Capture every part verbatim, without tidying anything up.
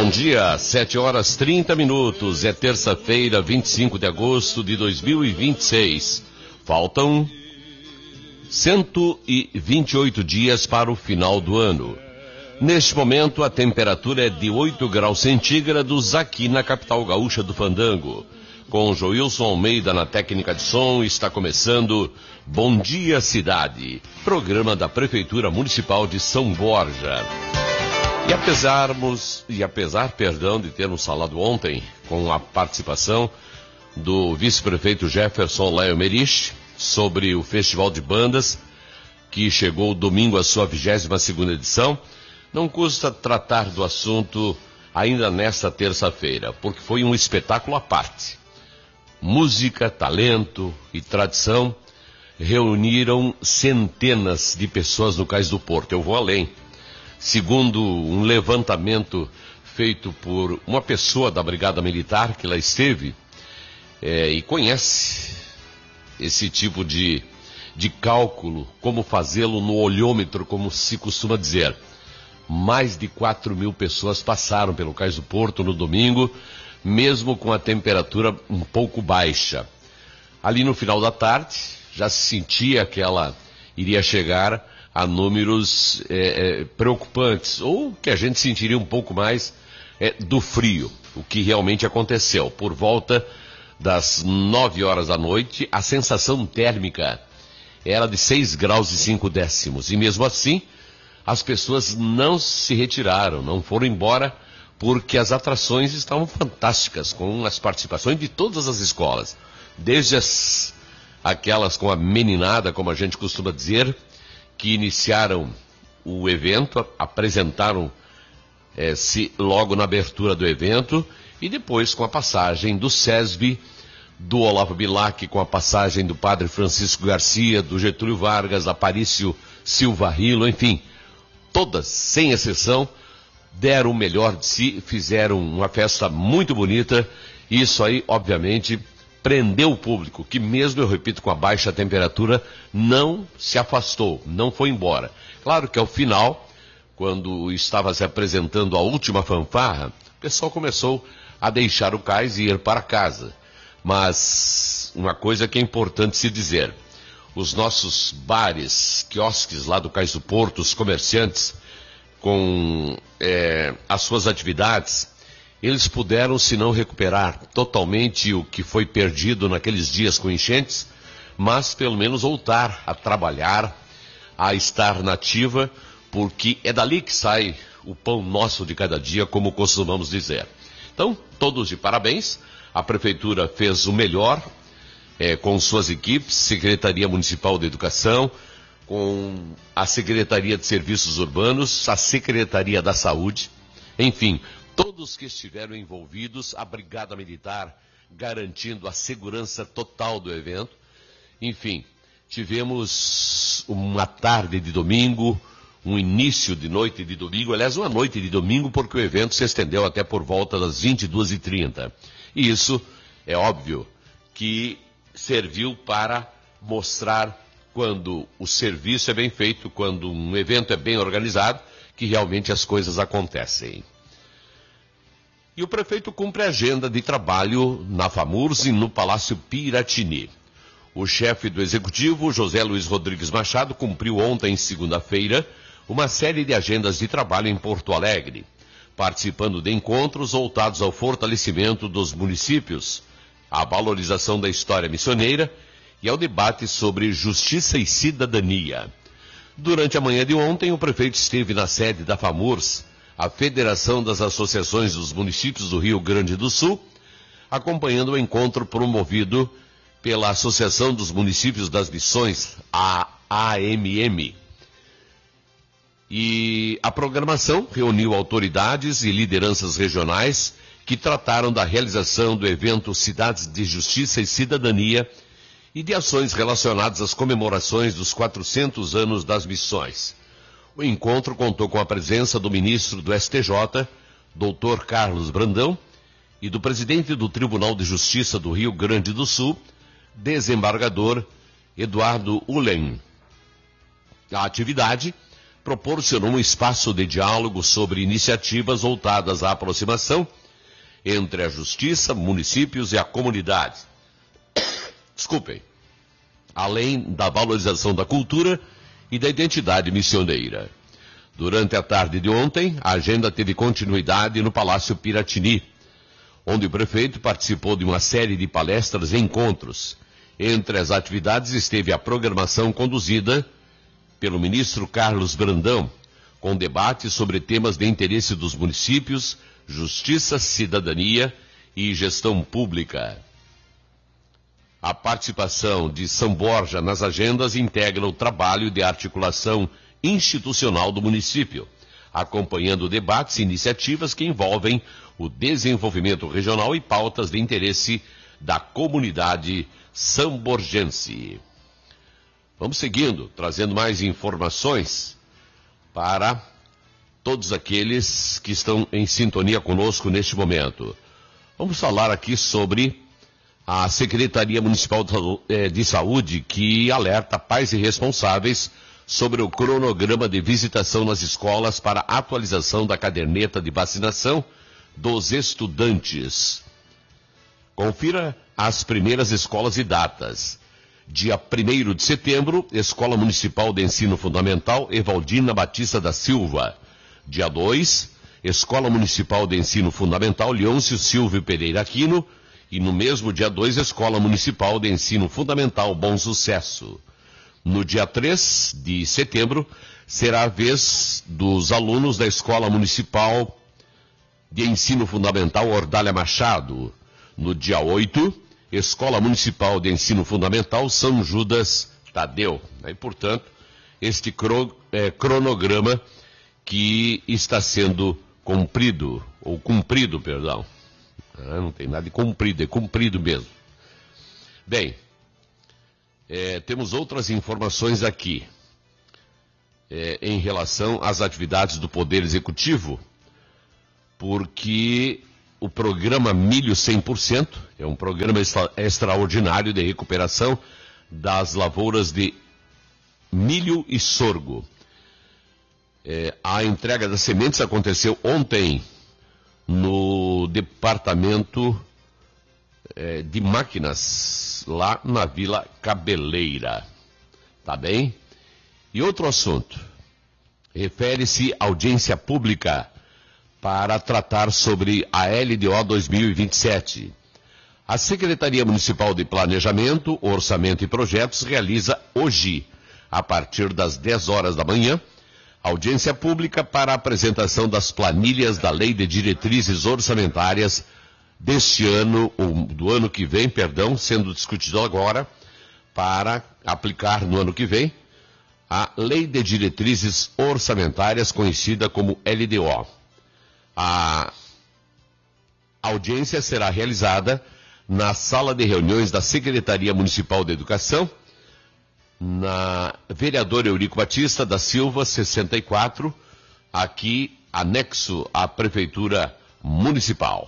Bom dia, sete horas trinta minutos, é terça-feira, vinte e cinco de agosto de dois mil e vinte e seis. Faltam cento e vinte e oito dias para o final do ano. Neste momento, a temperatura é de oito graus centígrados aqui na capital gaúcha do Fandango. Com Joilson Almeida na técnica de som, está começando Bom Dia Cidade, programa da Prefeitura Municipal de São Borja. E apesarmos, e apesar, perdão, de termos falado ontem com a participação do vice-prefeito Jefferson Léo Merich sobre o Festival de Bandas, que chegou domingo à sua vigésima segunda edição, não custa tratar do assunto ainda nesta terça-feira, porque foi um espetáculo à parte. Música, talento e tradição reuniram centenas de pessoas no Cais do Porto. Eu vou além. Segundo um levantamento feito por uma pessoa da Brigada Militar que lá esteve é, e conhece esse tipo de, de cálculo, como fazê-lo no olhômetro, como se costuma dizer. Mais de quatro mil pessoas passaram pelo Cais do Porto no domingo, mesmo com a temperatura um pouco baixa. Ali no final da tarde, já se sentia que ela iria chegar a números é, é, preocupantes, ou que a gente sentiria um pouco mais é, do frio, o que realmente aconteceu. Por volta das nove horas da noite, a sensação térmica era de seis graus e cinco décimos, e mesmo assim, as pessoas não se retiraram, não foram embora, porque as atrações estavam fantásticas, com as participações de todas as escolas, desde as, aquelas com a meninada, como a gente costuma dizer, que iniciaram o evento, apresentaram-se logo na abertura do evento, e depois com a passagem do SESB, do Olavo Bilac, com a passagem do Padre Francisco Garcia, do Getúlio Vargas, Aparício Silva Rilo, enfim, todas, sem exceção, deram o melhor de si, fizeram uma festa muito bonita, e isso aí, obviamente, prendeu o público, que mesmo, eu repito, com a baixa temperatura, não se afastou, não foi embora. Claro que ao final, quando estava se apresentando a última fanfarra, o pessoal começou a deixar o cais e ir para casa. Mas uma coisa que é importante se dizer, os nossos bares, quiosques lá do Cais do Porto, os comerciantes, com é, as suas atividades, eles puderam, se não recuperar totalmente o que foi perdido naqueles dias com enchentes, mas pelo menos voltar a trabalhar, a estar nativa, porque é dali que sai o pão nosso de cada dia, como costumamos dizer. Então, todos de parabéns, a Prefeitura fez o melhor, é, com suas equipes, Secretaria Municipal de Educação, com a Secretaria de Serviços Urbanos, a Secretaria da Saúde, enfim, todos que estiveram envolvidos, a Brigada Militar garantindo a segurança total do evento. Enfim, tivemos uma tarde de domingo, um início de noite de domingo, aliás, uma noite de domingo, porque o evento se estendeu até por volta das vinte e duas e trinta. E isso, é óbvio, que serviu para mostrar quando o serviço é bem feito, quando um evento é bem organizado, que realmente as coisas acontecem. E o prefeito cumpre a agenda de trabalho na FAMURS e no Palácio Piratini. O chefe do executivo, José Luiz Rodrigues Machado, cumpriu ontem, segunda-feira, uma série de agendas de trabalho em Porto Alegre, participando de encontros voltados ao fortalecimento dos municípios, à valorização da história missioneira e ao debate sobre justiça e cidadania. Durante a manhã de ontem, o prefeito esteve na sede da FAMURS, a Federação das Associações dos Municípios do Rio Grande do Sul, acompanhando o encontro promovido pela Associação dos Municípios das Missões, a A M M. E a programação reuniu autoridades e lideranças regionais que trataram da realização do evento Cidades de Justiça e Cidadania e de ações relacionadas às comemorações dos quatrocentos anos das missões. O encontro contou com a presença do ministro do S T J, doutor Carlos Brandão, e do presidente do Tribunal de Justiça do Rio Grande do Sul, desembargador Eduardo Ulen. A atividade proporcionou um espaço de diálogo sobre iniciativas voltadas à aproximação entre a justiça, municípios e a comunidade. Desculpem. Além da valorização da cultura e da identidade missioneira. Durante a tarde de ontem, a agenda teve continuidade no Palácio Piratini, onde o prefeito participou de uma série de palestras e encontros. Entre as atividades esteve a programação conduzida pelo ministro Carlos Brandão, com debates sobre temas de interesse dos municípios, justiça, cidadania e gestão pública. A participação de São Borja nas agendas integra o trabalho de articulação institucional do município, acompanhando debates e iniciativas que envolvem o desenvolvimento regional e pautas de interesse da comunidade samborgense. Vamos seguindo, trazendo mais informações para todos aqueles que estão em sintonia conosco neste momento. Vamos falar aqui sobre a Secretaria Municipal de Saúde, que alerta pais e responsáveis sobre o cronograma de visitação nas escolas para atualização da caderneta de vacinação dos estudantes. Confira as primeiras escolas e datas. Dia primeiro de setembro, Escola Municipal de Ensino Fundamental Evaldina Batista da Silva. Dia dois, Escola Municipal de Ensino Fundamental Leôncio Silvio Pereira Aquino. E no mesmo dia dois, Escola Municipal de Ensino Fundamental Bom Sucesso. No dia três de setembro, será a vez dos alunos da Escola Municipal de Ensino Fundamental Ordália Machado. No dia oito, Escola Municipal de Ensino Fundamental São Judas Tadeu. E, portanto, este cro, é, cronograma que está sendo cumprido, ou cumprido, perdão. Ah, não tem nada de cumprido, é cumprido mesmo. Bem, é, temos outras informações aqui é, em relação às atividades do Poder Executivo, porque o programa Milho cem por cento é um programa extra, extraordinário de recuperação das lavouras de milho e sorgo. É, a entrega das sementes aconteceu ontem no departamento é, de máquinas, lá na Vila Cabeleira. Tá bem? E outro assunto, refere-se à audiência pública para tratar sobre a L D O dois mil e vinte e sete. A Secretaria Municipal de Planejamento, Orçamento e Projetos realiza hoje, a partir das dez horas da manhã, audiência pública para a apresentação das planilhas da Lei de Diretrizes Orçamentárias deste ano, ou do ano que vem, perdão, sendo discutido agora, para aplicar no ano que vem, a Lei de Diretrizes Orçamentárias, conhecida como L D O. A audiência será realizada na sala de reuniões da Secretaria Municipal de Educação, na Vereador Eurico Batista da Silva, sessenta e quatro, aqui anexo à Prefeitura Municipal.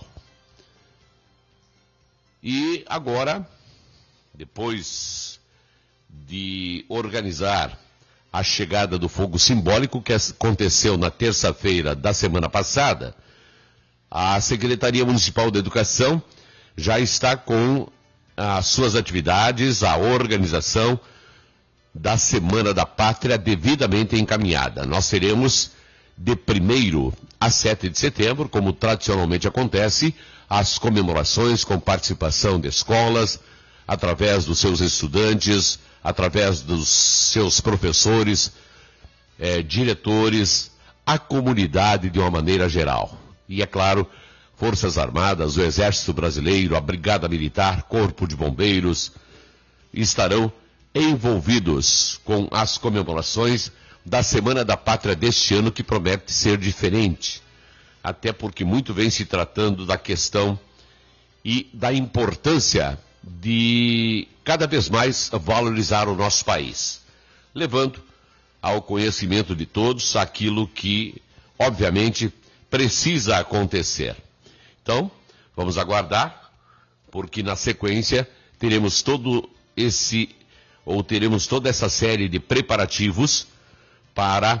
E agora, depois de organizar a chegada do fogo simbólico que aconteceu na terça-feira da semana passada, a Secretaria Municipal de Educação já está com as suas atividades, a organização da Semana da Pátria devidamente encaminhada. Nós teremos de primeiro a sete de setembro, como tradicionalmente acontece, as comemorações com participação de escolas, através dos seus estudantes, através dos seus professores, eh, diretores, a comunidade de uma maneira geral. E, é claro, Forças Armadas, o Exército Brasileiro, a Brigada Militar, Corpo de Bombeiros, estarão envolvidos com as comemorações da Semana da Pátria deste ano, que promete ser diferente, até porque muito vem se tratando da questão e da importância de cada vez mais valorizar o nosso país, levando ao conhecimento de todos aquilo que, obviamente, precisa acontecer. Então, vamos aguardar, porque na sequência teremos todo esse, ou teremos toda essa série de preparativos para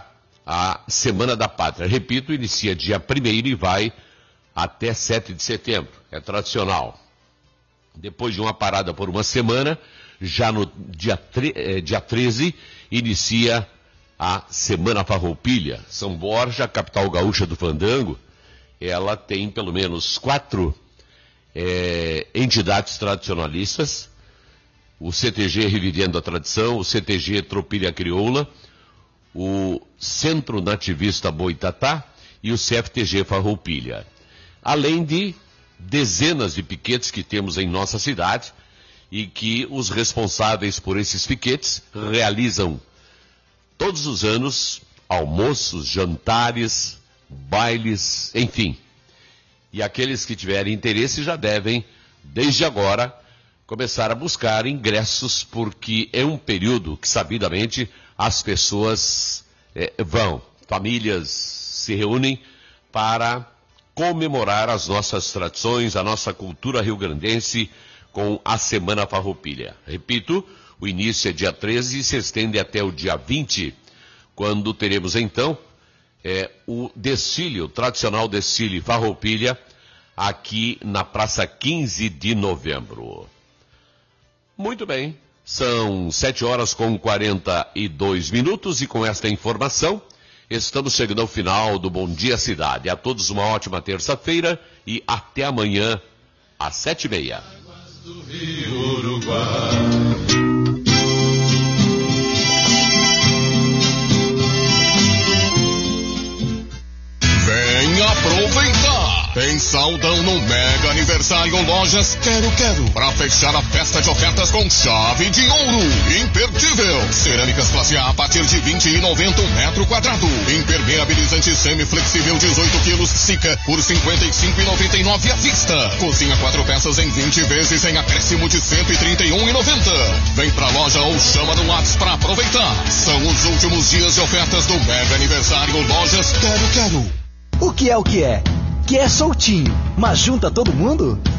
a Semana da Pátria. Repito, inicia dia primeiro e vai até sete de setembro. É tradicional. Depois de uma parada por uma semana, já no dia, eh, dia treze, inicia a Semana Farroupilha. São Borja, capital gaúcha do fandango, ela tem pelo menos quatro eh, entidades tradicionalistas. O C T G Revivendo a Tradição, o C T G Tropilha Crioula, o Centro Nativista Boitatá e o C F T G Farroupilha. Além de dezenas de piquetes que temos em nossa cidade e que os responsáveis por esses piquetes realizam todos os anos almoços, jantares, bailes, enfim. E aqueles que tiverem interesse já devem, desde agora, começar a buscar ingressos, porque é um período que, sabidamente, as pessoas eh, vão, famílias se reúnem para comemorar as nossas tradições, a nossa cultura rio-grandense com a Semana Farroupilha. Repito, o início é dia treze e se estende até o dia vinte, quando teremos então eh, o desfile, o tradicional desfile Farroupilha, aqui na Praça quinze de novembro. Muito bem, são sete horas com quarenta e dois minutos e com esta informação estamos chegando ao final do Bom Dia Cidade. A todos uma ótima terça-feira e até amanhã às sete e meia. Venha aproveitar! Tem saldão no Mega Aniversário Lojas Quero Quero, para fechar a festa de ofertas com chave de ouro. Imperdível! Cerâmicas classe A a partir de vinte e noventa um metro quadrado. Impermeabilizante semiflexível dezoito quilos Sica por cinquenta e cinco e noventa e nove à vista. Cozinha quatro peças em vinte vezes em acréscimo de cento e trinta e um e noventa. Vem pra loja ou chama no WhatsApp para aproveitar. São os últimos dias de ofertas do Mega Aniversário Lojas Quero Quero. O que é o que é? Que é soltinho, mas junta todo mundo?